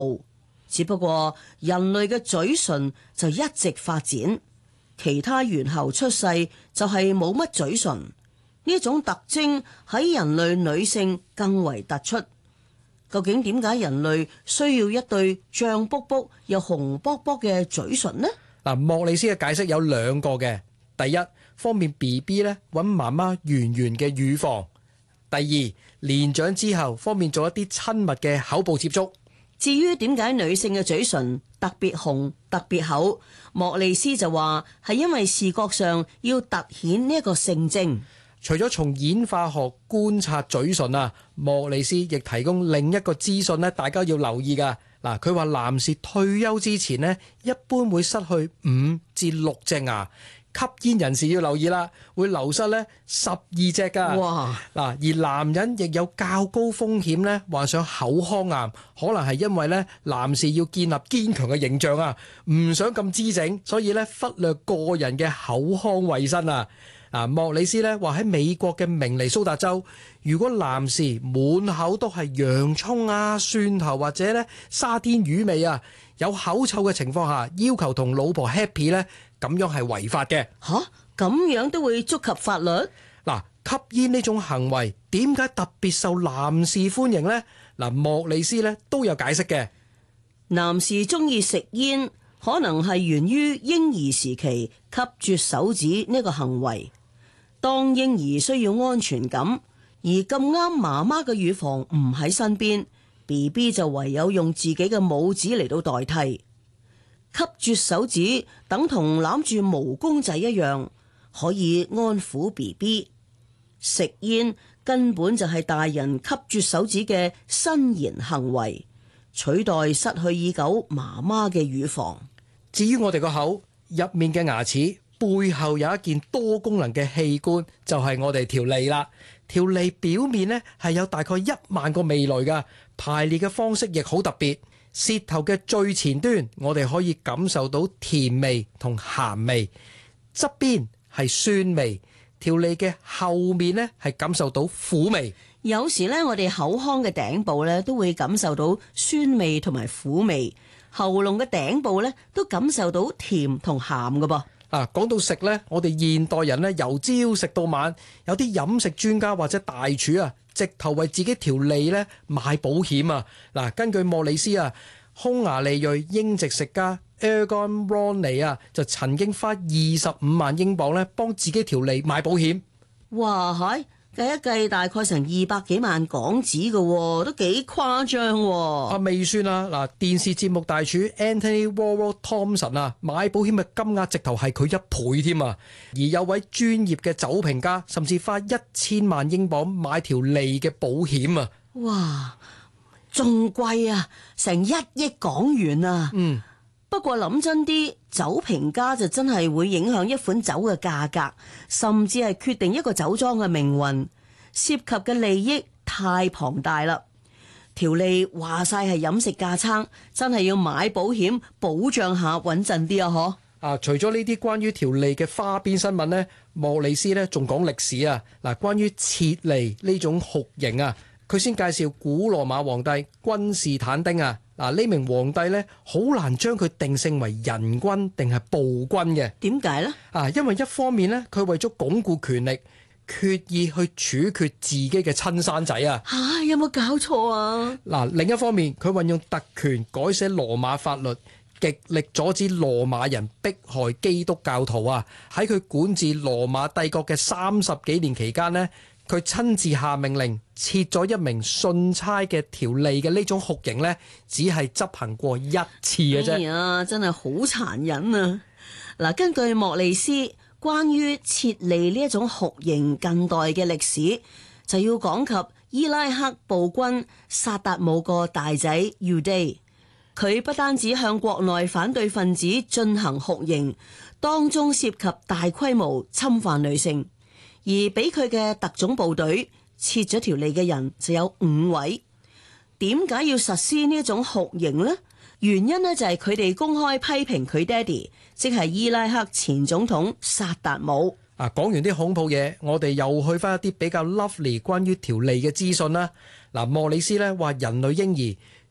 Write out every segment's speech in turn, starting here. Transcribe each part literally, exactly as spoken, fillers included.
只不過人類嘅嘴唇就一直發展，其他猿猴出世就係冇乜嘴唇。呢種特徵喺人類女性更為突出。究竟點解人類需要一對脹卜卜又紅卜卜嘅嘴唇呢？ 嗱，莫里斯嘅解釋有兩個嘅。第一，方便 B B 咧揾媽媽圓圓嘅乳房；第二，年長之後方便做一啲親密嘅口部接觸。 至於點解女性嘅嘴唇特別紅、特別厚，莫里斯就話係因為視覺上要突顯呢一個性徵。 除咗從演化學觀察嘴唇啊，莫里斯亦提供另一個資訊咧，大家要留意噶。嗱，佢話男士退休之前咧，一般會失去五至六隻牙。吸煙人士要留意啦，會流失咧十二隻噶。 哇！ 嗱，而男人亦有較高風險咧患上口腔癌，可能係因為咧男士要建立堅強嘅形象啊，唔想咁姿整，所以咧忽略個人嘅口腔衛生啊。啊，莫里斯咧話喺美國嘅明尼蘇達州，如果男士滿口都係洋葱啊、蒜頭或者咧沙甸魚味啊，有口臭嘅情況下，要求同老婆 happy 咧，咁樣係違法嘅。 吓，咁樣都會觸及法律？ 嗱，吸煙呢種行為點解特別受男士歡迎呢？嗱，莫里斯咧都有解釋嘅。 男士中意食煙，可能係源於嬰兒時期吸啜手指呢個行為。當嬰兒需要安全感，而咁啱媽媽嘅乳房唔喺身邊， B B 就唯有用自己嘅拇指嚟到代替。吸啜手指等同攬住毛公仔一樣，可以安撫 B B。 食煙根本就係大人吸啜手指嘅伸延行為，取代失去已久媽媽嘅乳房。 至於我哋個口入面嘅牙齒，背後有一件多功能嘅器官，就係我哋條脷啦。條脷表面呢係有大概一萬個味蕾噶，排列嘅方式亦好特別。舌頭嘅最前端，我哋可以感受到甜味同鹹味，側邊係酸味。條脷嘅後面呢係感受到苦味。 有時呢，我哋口腔嘅頂部呢都會感受到酸味同埋苦味，喉嚨嘅頂部呢都感受到甜同鹹㗎噃。 啊，講到食呢，我哋現代人呢由朝食到晚，有啲飲食專家或者大廚啊，直頭為自己條脷呢買保險啊！嗱，根據莫里斯啊，匈牙利裔英籍食家 Ergon Ronny 啊，就曾經花二十五萬英鎊咧，幫自己條脷買保險。 哇，係計一計大概成二百幾萬港紙嘅，都幾誇張喎。 啊，未算啊！嗱，電視節目大廚 Anthony Warren Thompson 啊，買保險嘅金額直頭係佢一倍添啊！而有位專業嘅酒評家，甚至花一千萬英鎊買條脷嘅保險啊！ 哇，仲貴啊，成一億港元啊！ 嗯。 不過諗真啲，酒評家就真係會影響一款酒嘅價格，甚至係決定一個酒莊嘅命運，涉及嘅利益太龐大啦。條脷話晒係飲食架撐，真係要買保險保障下穩陣啲啊！嗬。 啊，除咗呢啲關於條脷嘅花邊新聞呢，莫里斯呢仲講歷史啊。嗱，關於切脷呢種酷刑啊，佢先介紹古羅馬皇帝君士坦丁啊。嗱，呢名皇帝咧，好難將佢定性為仁君定係暴君嘅。點解呢？啊，因為一方面咧，佢為咗鞏固權力，決意去處決自己嘅親生仔啊！ 吓，有冇搞錯啊？嗱， 另一方面，佢運用特權改寫羅馬法律，極力阻止羅馬人迫害基督教徒啊！喺佢管治羅馬帝國嘅三十幾年期間呢，佢親自下命令切咗一名信差嘅條脷嘅呢種酷刑呢，只係執行過一次嘅啫。哎呀，真係好殘忍啊！嗱，根據莫里斯關於切脷呢一種酷刑近代嘅歷史，就要講及伊拉克暴君薩達姆個大仔 Uday。佢不單止向國內反對分子進行酷刑，當中涉及大規模侵犯女性。而俾佢嘅特種部隊切咗條脷嘅人就有五位。點解要實施呢一種酷刑呢？原因呢就係佢哋公開批評佢爹哋，即係伊拉克前總統薩達姆。 啊，講完啲恐怖嘢，我哋又去翻一啲比較 lovely 關於條脷嘅資訊啦。嗱，莫里斯咧話人類嬰兒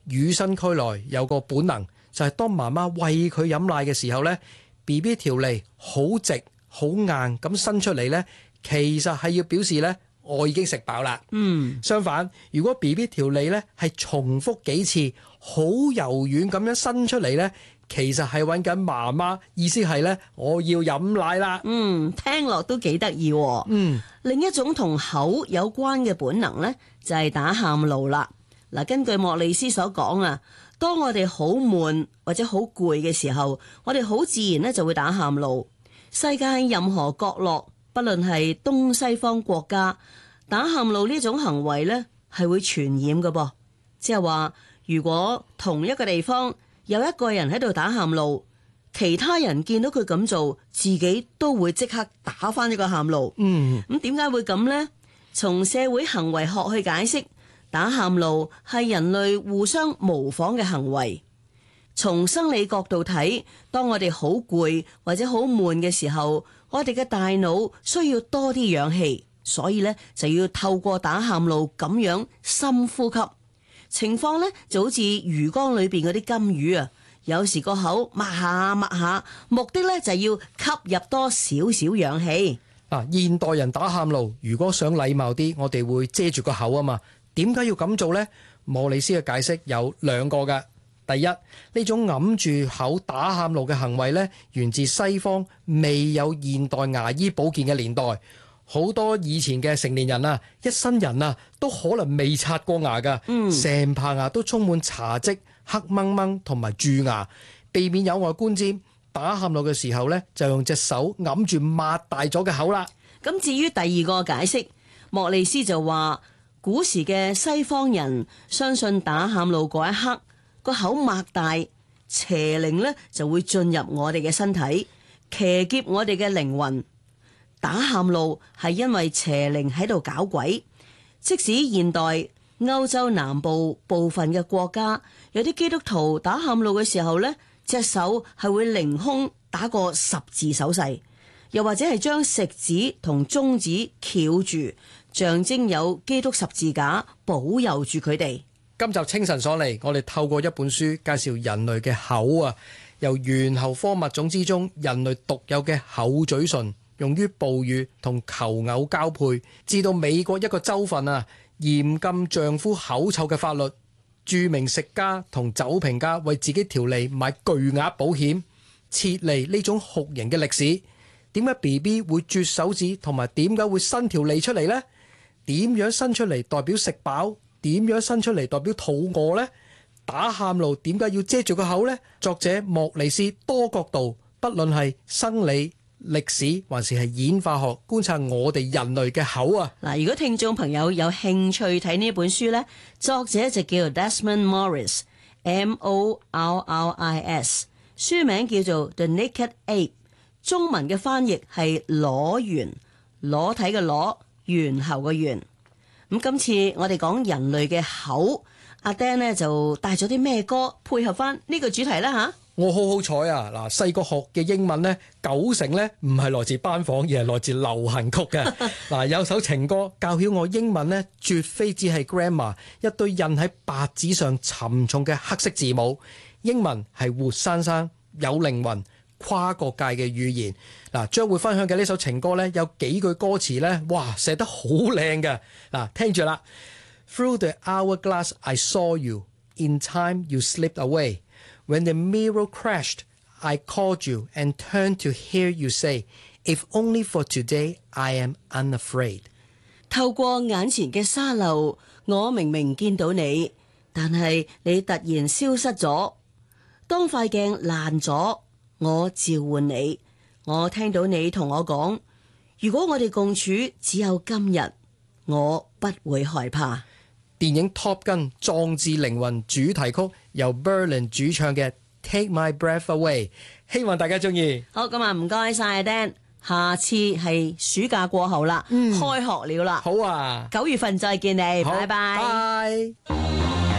與生俱來有個本能，就係當媽媽餵佢飲奶嘅時候呢 B B 條脷好直好硬咁伸出嚟呢，其實係要表示呢，我已經食飽啦。 嗯， 相反，如果 B B 條脷呢係重複幾次，好柔軟咁樣伸出嚟呢，其實係揾緊媽媽，意思係呢，我要飲奶啦。 嗯，聽落都幾得意。 嗯， 另一種同口有關嘅本能呢，就係打喊路啦。嗱，根據莫里斯所講啊，當我哋好悶或者好攰嘅時候，我哋好自然咧就會打喊路。世界任何角落，不論係東西方國家，打喊路呢種行為呢係會傳染嘅噃。即係話，如果同一個地方有一個人喺度打喊路，其他人見到佢咁做，自己都會即刻打返一個喊路。 嗯， 咁點解會咁呢？從社會行為學去解釋，打喊路係人類互相模仿嘅行為。從生理角度睇，當我哋好攰或者好悶嘅時候，我哋嘅大腦需要多啲氧氣，所以咧就要透過打喊路咁樣深呼吸。情況咧就好似魚缸裏邊嗰啲金魚啊，有時個口擘下擘下，目的咧就要吸入多少少氧氣。 啊，現代人打喊路，如果想禮貌啲，我哋會遮住個口啊嘛。點解要咁做呢？莫里斯嘅解釋有兩個㗎。第一，呢種揞住口打喊路嘅行為呢，源自西方未有現代牙醫保健嘅年代。好多以前嘅成年人啊，一生人啊，都可能未刷過牙㗎，成排牙都充滿茶漬、黑掹掹同埋蛀牙。避免有礙觀瞻，打喊路嘅時候呢，就用隻手揞住擘大咗嘅口啦。 咁至於第二個解釋，莫里斯就話，古時嘅西方人相信打喊路嗰一刻，個口擘大，邪靈呢就會進入我哋嘅身體，騎劫我哋嘅靈魂。打喊路係因為邪靈喺度搞鬼。即使現代歐洲南部部分嘅國家有啲基督徒打喊路嘅時候呢，隻手係會凌空打個十字手勢，又或者係將食指同中指翹住，象徵有基督十字架保佑住佢哋。 今集清晨所嚟，我哋透過一本書介紹人類嘅口啊，由猿猴科物種之中人類獨有嘅厚嘴唇，用於哺乳同求偶交配，至到美國一個州份啊，嚴禁丈夫口臭嘅法律。著名食家同酒評家為自己條脷買巨額保險，切離呢種酷刑嘅歷史。點解 B B 會啜手指，同埋點解會伸條脷出嚟呢？點樣伸出嚟代表食飽？點樣伸出嚟代表肚餓呢？打喊路點解要遮住個口呢？作者莫里斯多角度，不論係生理、歷史還是係演化學，觀察我哋人類嘅口啊！ 嗱，如果聽眾朋友有興趣睇呢本書呢，作者就叫 Desmond Morris，M O R R I S， 書名叫做 The Naked Ape， 中文嘅翻譯係裸猿，裸體嘅裸，猿猴嘅猿。咁今次我哋講人類嘅口，阿 Dan 呢就帶咗啲咩歌配合翻呢個主題啦吓？ 我好好彩啊！嗱，細個學嘅英文呢，九成呢唔係來自班房，而係來自流行曲嘅。嗱，有首情歌教曉我英文呢，絕非只係 grammar， 一堆印喺白紙上沉重嘅黑色字母。英文係活生生有靈魂跨國界嘅語言。嗱，將會分享嘅呢首情歌呢，有幾句歌詞呢，哇，寫得好靚嘅。嗱，聽住啦。Through the hourglass I saw you, in time you slipped away.When the mirror crashed, I called you and turned to hear you say, If only for today, I am unafraid. 透過眼前嘅沙漏，我明明見到你，但係你突然消失咗。當塊鏡爛咗，我召喚你，我聽到你同我講，如果我哋共處只有今日，我不會害怕。 電影 Top Gun 壯志凌雲主題曲由 Berlin 主唱嘅 Take My Breath Away， 希望大家中意。 好，咁啊唔該晒阿 Dan，下次係暑假過後啦，嗯、開學了啦。 好啊， 九月份再見你， 好拜拜。 拜。